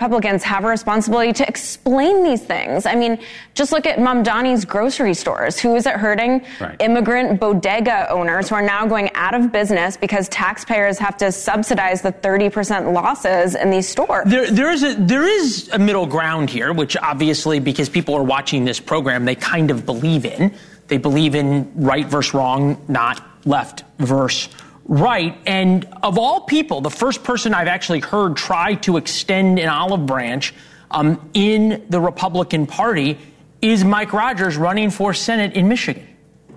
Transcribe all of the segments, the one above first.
Republicans have a responsibility to explain these things. I mean, just look at Mamdani's grocery stores. Who is it hurting? Right. Immigrant bodega owners who are now going out of business because taxpayers have to subsidize the 30% losses in these stores. There is a middle ground here, which obviously, because people are watching this program, they kind of believe in. They believe in right versus wrong, not left versus right. And of all people, the first person I've actually heard try to extend an olive branch in the Republican Party is Mike Rogers, running for Senate in Michigan.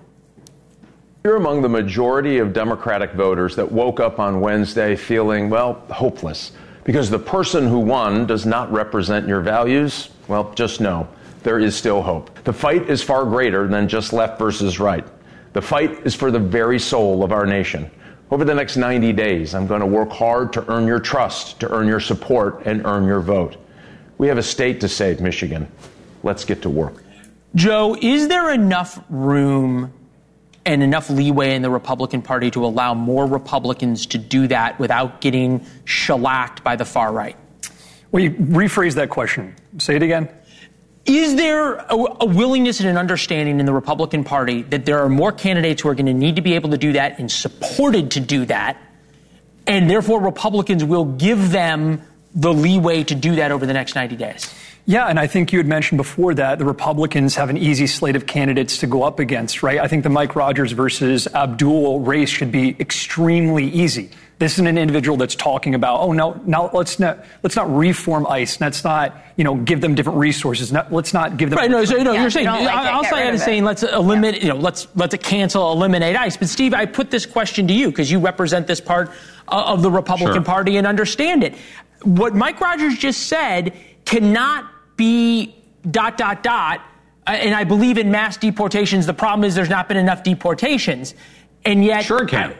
You're among the majority of Democratic voters that woke up on Wednesday feeling, well, hopeless. Because the person who won does not represent your values. Well, just know there is still hope. The fight is far greater than just left versus right. The fight is for the very soul of our nation. Over the next 90 days, I'm going to work hard to earn your trust, to earn your support, and earn your vote. We have a state to save, Michigan. Let's get to work. Joe, is there enough room and enough leeway in the Republican Party to allow more Republicans to do that without getting shellacked by the far right? Well, you rephrase that question. Say it again. Is there a willingness and an understanding in the Republican Party that there are more candidates who are going to need to be able to do that and supported to do that, and therefore Republicans will give them the leeway to do that over the next 90 days? Yeah, and I think you had mentioned before that the Republicans have an easy slate of candidates to go up against, right? I think the Mike Rogers versus Abdul race should be extremely easy. This isn't an individual that's talking about, let's not reform ICE. Let's not, give them different resources. Let's not give them. Right. You're saying outside of saying let's eliminate, let's eliminate ICE. But Steve, I put this question to you because you represent this part of the Republican Party and understand it. What Mike Rogers just said cannot be ... And I believe in mass deportations. The problem is there's not been enough deportations, and yet sure it can.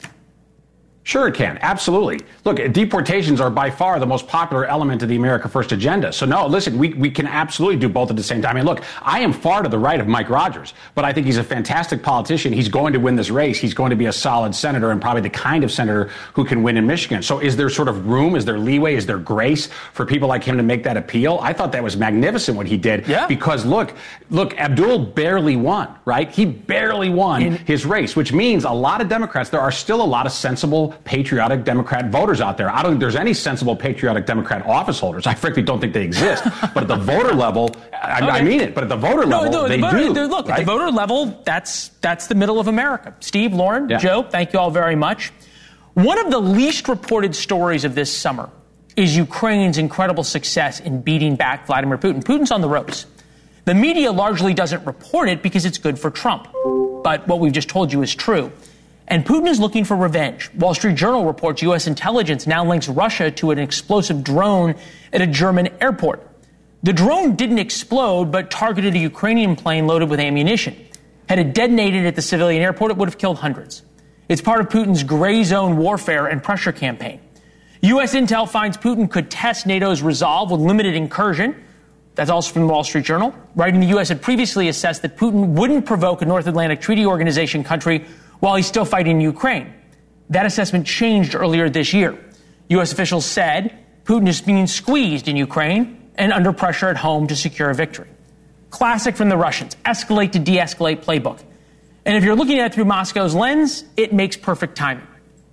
Sure it can. Absolutely. Look, deportations are by far the most popular element of the America First agenda. So, no, listen, we can absolutely do both at the same time. I mean, look, I am far to the right of Mike Rogers, but I think he's a fantastic politician. He's going to win this race. He's going to be a solid senator and probably the kind of senator who can win in Michigan. So is there sort of room? Is there leeway? Is there grace for people like him to make that appeal? I thought that was magnificent what he did. Yeah. Because, look, Abdul barely won, right? He barely won his race, which means a lot of Democrats, there are still a lot of sensible patriotic Democrat voters out there. I don't think there's any sensible patriotic Democrat office holders. I frankly don't think they exist. But at the voter level, I mean it, but at the voter level, they do. Look, right? At the voter level, that's the middle of America. Steve, Lauren, Joe, thank you all very much. One of the least reported stories of this summer is Ukraine's incredible success in beating back Vladimir Putin. Putin's on the ropes. The media largely doesn't report it because it's good for Trump. But what we've just told you is true. And Putin is looking for revenge. Wall Street Journal reports U.S. intelligence now links Russia to an explosive drone at a German airport. The drone didn't explode, but targeted a Ukrainian plane loaded with ammunition. Had it detonated at the civilian airport, it would have killed hundreds. It's part of Putin's gray zone warfare and pressure campaign. U.S. intel finds Putin could test NATO's resolve with limited incursion. That's also from the Wall Street Journal. Writing the U.S. had previously assessed that Putin wouldn't provoke a North Atlantic Treaty Organization country while he's still fighting Ukraine. That assessment changed earlier this year. U.S. officials said Putin is being squeezed in Ukraine and under pressure at home to secure a victory. Classic from the Russians, escalate to de-escalate playbook. And if you're looking at it through Moscow's lens, it makes perfect timing.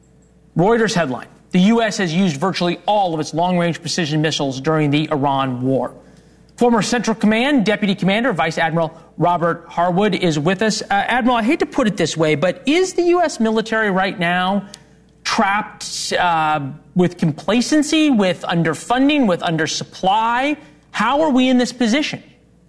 Reuters headline, the U.S. has used virtually all of its long-range precision missiles during the Iran war. Former Central Command Deputy Commander Vice Admiral Robert Harwood is with us. Admiral, I hate to put it this way, but is the U.S. military right now trapped with complacency, with underfunding, with undersupply? How are we in this position?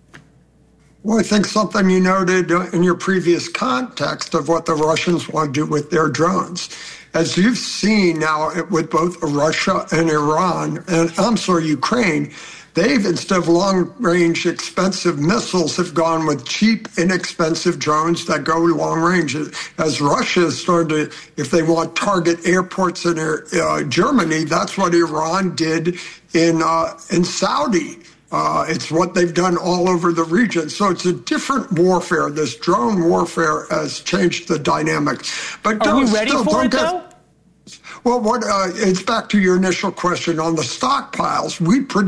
Well, I think something you noted in your previous context of what the Russians want to do with their drones. As you've seen now with both Russia and Iran, and Ukraine, they've, instead of long-range expensive missiles, have gone with cheap, inexpensive drones that go long-range. As Russia is starting to, if they want target airports in Germany, that's what Iran did in Saudi. It's what they've done all over the region. So it's a different warfare. This drone warfare has changed the dynamics. But are we ready for it, though? Well, it's back to your initial question on the stockpiles. We